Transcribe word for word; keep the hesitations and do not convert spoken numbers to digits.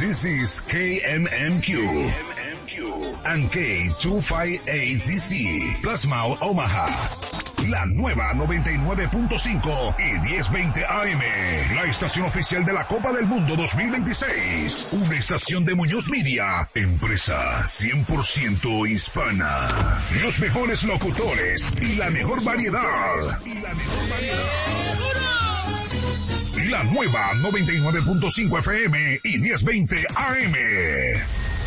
This is K M M Q and K two fifty-eight D C, Plasma Omaha. La nueva noventa y nueve punto cinco y diez veinte A M, la estación oficial de la Copa del Mundo dos mil veintiséis. Una estación de Muñoz Media, empresa cien por ciento hispana. Los mejores locutores y la mejor variedad. Y la mejor variedad. La nueva noventa y nueve punto cinco F M y diez veinte A M.